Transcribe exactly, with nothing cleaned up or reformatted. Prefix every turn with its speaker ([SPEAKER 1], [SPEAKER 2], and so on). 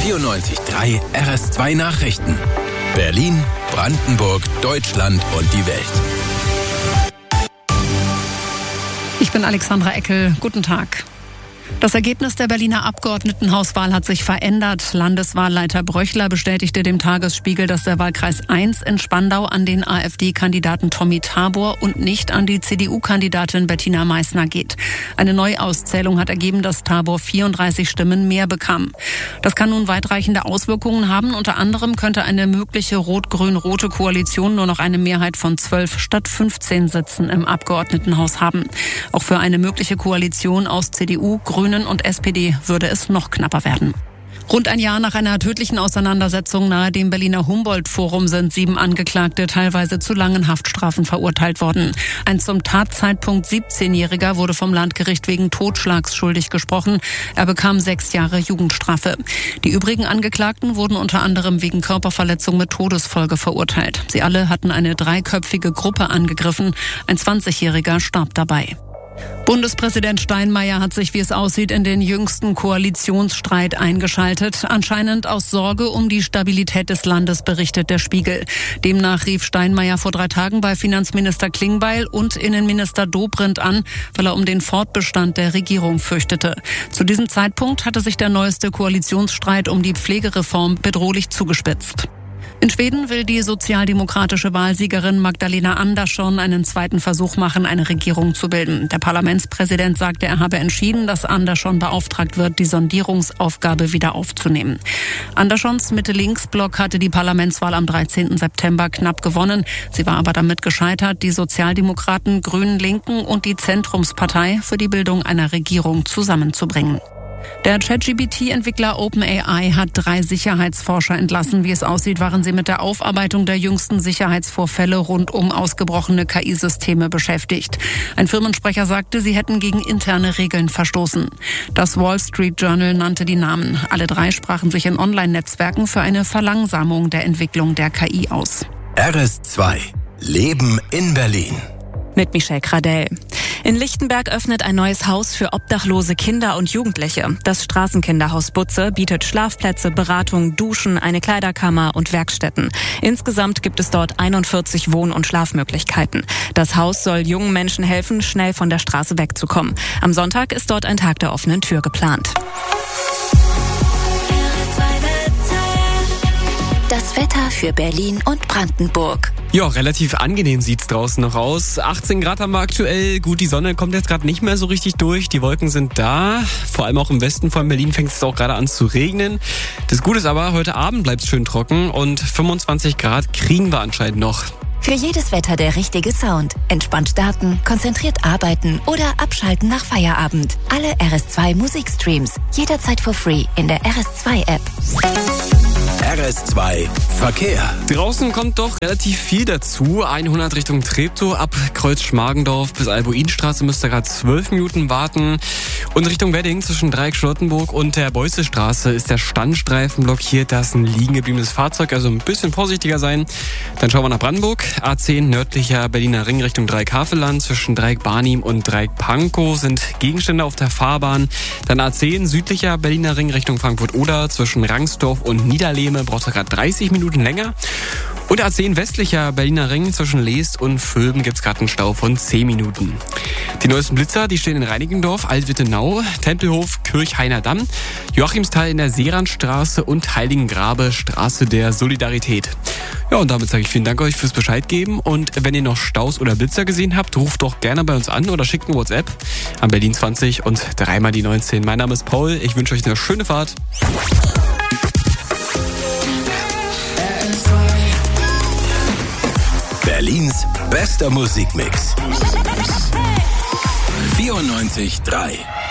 [SPEAKER 1] vierundneunzig Komma drei R S zwei Nachrichten. Berlin, Brandenburg, Deutschland und die Welt.
[SPEAKER 2] Ich bin Alexandra Eckel. Guten Tag. Das Ergebnis der Berliner Abgeordnetenhauswahl hat sich verändert. Landeswahlleiter Bröchler bestätigte dem Tagesspiegel, dass der Wahlkreis eins in Spandau an den AfD-Kandidaten Tommy Tabor und nicht an die C D U-Kandidatin Bettina Meißner geht. Eine Neuauszählung hat ergeben, dass Tabor vierunddreißig Stimmen mehr bekam. Das kann nun weitreichende Auswirkungen haben. Unter anderem könnte eine mögliche rot-grün-rote Koalition nur noch eine Mehrheit von zwölf statt fünfzehn Sitzen im Abgeordnetenhaus haben. Auch für eine mögliche Koalition aus C D U, Grünen und S P D würde es noch knapper werden. Rund ein Jahr nach einer tödlichen Auseinandersetzung nahe dem Berliner Humboldt-Forum sind sieben Angeklagte teilweise zu langen Haftstrafen verurteilt worden. Ein zum Tatzeitpunkt siebzehnjähriger wurde vom Landgericht wegen Totschlags schuldig gesprochen. Er bekam sechs Jahre Jugendstrafe. Die übrigen Angeklagten wurden unter anderem wegen Körperverletzung mit Todesfolge verurteilt. Sie alle hatten eine dreiköpfige Gruppe angegriffen. Ein zwanzigjähriger starb dabei. Bundespräsident Steinmeier hat sich, wie es aussieht, in den jüngsten Koalitionsstreit eingeschaltet. Anscheinend aus Sorge um die Stabilität des Landes, berichtet der Spiegel. Demnach rief Steinmeier vor drei Tagen bei Finanzminister Klingbeil und Innenminister Dobrindt an, weil er um den Fortbestand der Regierung fürchtete. Zu diesem Zeitpunkt hatte sich der neueste Koalitionsstreit um die Pflegereform bedrohlich zugespitzt. In Schweden will die sozialdemokratische Wahlsiegerin Magdalena Andersson einen zweiten Versuch machen, eine Regierung zu bilden. Der Parlamentspräsident sagte, er habe entschieden, dass Andersson beauftragt wird, die Sondierungsaufgabe wieder aufzunehmen. Anderssons Mitte-Links-Block hatte die Parlamentswahl am dreizehnten September knapp gewonnen. Sie war aber damit gescheitert, die Sozialdemokraten, Grünen, Linken und die Zentrumspartei für die Bildung einer Regierung zusammenzubringen. Der ChatGPT-Entwickler OpenAI hat drei Sicherheitsforscher entlassen. Wie es aussieht, waren sie mit der Aufarbeitung der jüngsten Sicherheitsvorfälle rund um ausgebrochene K I-Systeme beschäftigt. Ein Firmensprecher sagte, sie hätten gegen interne Regeln verstoßen. Das Wall Street Journal nannte die Namen. Alle drei sprachen sich in Online-Netzwerken für eine Verlangsamung der Entwicklung der K I aus.
[SPEAKER 1] R S zwei. Leben in Berlin.
[SPEAKER 3] Mit Michelle Kradell. In Lichtenberg öffnet ein neues Haus für obdachlose Kinder und Jugendliche. Das Straßenkinderhaus Butze bietet Schlafplätze, Beratung, Duschen, eine Kleiderkammer und Werkstätten. Insgesamt gibt es dort einundvierzig Wohn- und Schlafmöglichkeiten. Das Haus soll jungen Menschen helfen, schnell von der Straße wegzukommen. Am Sonntag ist dort ein Tag der offenen Tür geplant.
[SPEAKER 4] Das Wetter für Berlin und Brandenburg.
[SPEAKER 5] Ja, relativ angenehm sieht's draußen noch aus. achtzehn Grad haben wir aktuell. Gut, die Sonne kommt jetzt gerade nicht mehr so richtig durch. Die Wolken sind da. Vor allem auch im Westen von Berlin fängt es auch gerade an zu regnen. Das Gute ist aber, heute Abend bleibt's schön trocken und fünfundzwanzig Grad kriegen wir anscheinend noch.
[SPEAKER 4] Für jedes Wetter der richtige Sound. Entspannt starten, konzentriert arbeiten oder abschalten nach Feierabend. Alle R S zwei Musikstreams. Jederzeit for free in der R S zwei App.
[SPEAKER 1] R S zwei Verkehr.
[SPEAKER 5] Draußen kommt doch relativ viel dazu. hundert Richtung Treptow, ab Kreuz-Schmargendorf bis Albuinstraße müsst ihr gerade zwölf Minuten warten. Und Richtung Wedding zwischen Dreieck Charlottenburg und der Beussestraße ist der Standstreifen blockiert. Da ist ein liegen gebliebenes Fahrzeug, also ein bisschen vorsichtiger sein. Dann schauen wir nach Brandenburg. A zehn nördlicher Berliner Ring Richtung Dreieck Havelland. Zwischen Dreieck Barnim und Dreieck Pankow sind Gegenstände auf der Fahrbahn. Dann A zehn südlicher Berliner Ring Richtung Frankfurt-Oder. Zwischen Rangsdorf und Niederlehme braucht er gerade dreißig Minuten länger. Und A zehn westlicher Berliner Ring zwischen Leest und Völben gibt es gerade einen Stau von zehn Minuten. Die neuesten Blitzer, die stehen in Reinickendorf, Altwittenau, Tempelhof, Kirchhainer Damm, Joachimsthal in der Seeranstraße und Heiligengrabe, Straße der Solidarität. Ja, und damit sage ich vielen Dank euch fürs Bescheid geben. Und wenn ihr noch Staus oder Blitzer gesehen habt, ruft doch gerne bei uns an oder schickt eine WhatsApp an Berlin zwanzig und dreimal die neunzehn. Mein Name ist Paul, ich wünsche euch eine schöne Fahrt.
[SPEAKER 1] Berlins bester Musikmix. vierundneunzig Komma drei